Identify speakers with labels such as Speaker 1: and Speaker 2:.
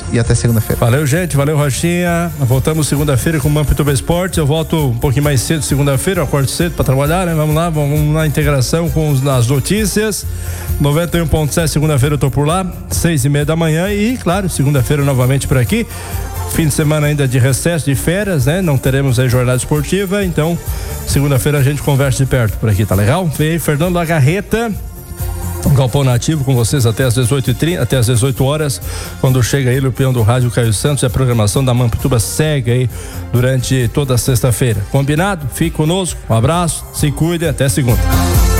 Speaker 1: e até segunda-feira.
Speaker 2: Valeu, gente. Valeu, Rochinha. Voltamos segunda-feira com o Mampituba Esportes. Eu volto um pouquinho mais cedo segunda-feira, eu acordo cedo para trabalhar, né? Vamos lá, vamos na integração com as notícias. 91.7, segunda-feira eu tô por lá, 6:30 da manhã e, claro, segunda-feira novamente por aqui. Fim de semana ainda de recesso, de férias, né? Não teremos aí jornada esportiva, então segunda-feira a gente conversa de perto por aqui, tá legal? Vem aí, Fernando Lagarreta, Galpão Nativo com vocês até às 18h30, até às 18 horas, quando chega aí o peão do rádio Caio Santos, e a programação da Mampituba segue aí durante toda a sexta-feira. Combinado? Fique conosco, um abraço, se cuide, até segunda.